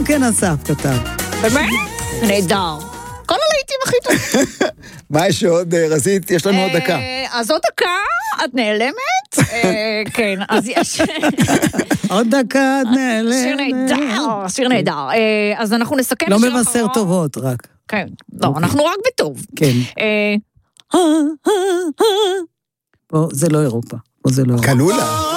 כן אסף כתב. באמת? נהדר. כל הלהיטים הכי טוב. מה יש עוד, רזית? יש לנו עוד דקה. אז עוד דקה, את נעלמת? כן, אז יש... עוד דקה, שיר נהדר. אז אנחנו נסכם... לא מבשר טובות רק. כן, לא, אנחנו רק בטוב. כן. פה זה לא אירופה. פה זה לא... קלולה.